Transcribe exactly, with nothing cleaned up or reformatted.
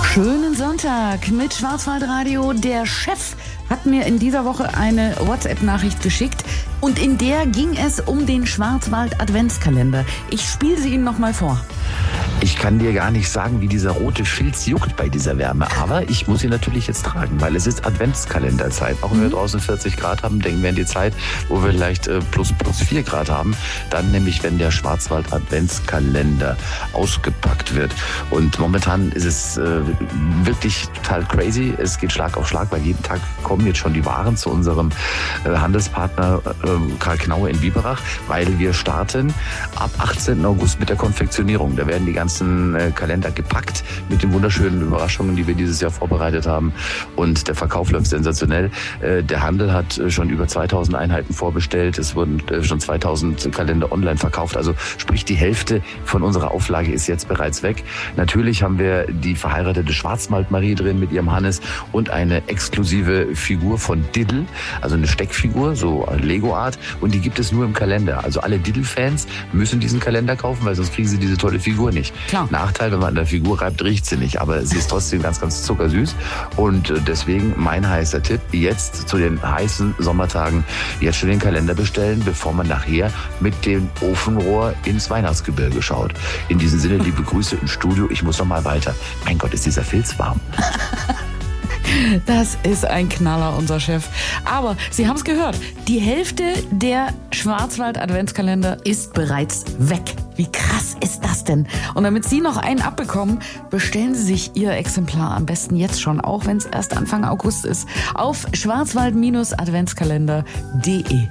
Schönen Sonntag mit Schwarzwaldradio. Der Chef hat mir in dieser Woche eine WhatsApp-Nachricht geschickt und in der ging es um den Schwarzwald-Adventskalender. Ich spiele sie Ihnen nochmal vor. Ich kann dir gar nicht sagen, wie dieser rote Filz juckt bei dieser Wärme, aber ich muss ihn natürlich jetzt tragen, weil es ist Adventskalenderzeit. Auch wenn mhm. wir draußen vierzig Grad haben, denken wir an die Zeit, wo wir vielleicht äh, plus plus vier Grad haben. Dann nämlich, wenn der Schwarzwald-Adventskalender ausgepackt wird. Und momentan ist es äh, wirklich total crazy. Es geht Schlag auf Schlag, weil jeden Tag kommen jetzt schon die Waren zu unserem äh, Handelspartner äh, Karl Knaue in Biberach, weil wir starten ab achtzehnten August mit der Konfektionierung. Da werden die ganzen Kalender gepackt mit den wunderschönen Überraschungen, die wir dieses Jahr vorbereitet haben. Und der Verkauf läuft sensationell. Der Handel hat schon über zweitausend Einheiten vorbestellt. Es wurden schon zweitausend Kalender online verkauft. Also sprich, die Hälfte von unserer Auflage ist jetzt bereits weg. Natürlich haben wir die verheiratete Schwarzwald-Marie drin mit ihrem Hannes und eine exklusive Figur von Diddle, also eine Steckfigur, so Lego-Art. Und die gibt es nur im Kalender. Also alle Diddle-Fans müssen diesen Kalender kaufen, weil sonst kriegen sie diese tolle Figur nicht. Klar. Nachteil, wenn man an der Figur reibt, riecht sie nicht, aber sie ist trotzdem ganz, ganz zuckersüß. Und deswegen mein heißer Tipp, jetzt zu den heißen Sommertagen, jetzt schon den Kalender bestellen, bevor man nachher mit dem Ofenrohr ins Weihnachtsgebirge schaut. In diesem Sinne, liebe Grüße im Studio, ich muss noch mal weiter. Mein Gott, ist dieser Filz warm. Das ist ein Knaller, unser Chef. Aber Sie haben es gehört, die Hälfte der Schwarzwald-Adventskalender ist bereits weg. Wie krass ist das denn? Und damit Sie noch einen abbekommen, bestellen Sie sich Ihr Exemplar am besten jetzt schon, auch wenn es erst Anfang August ist, auf schwarzwald Adventskalender punkt de.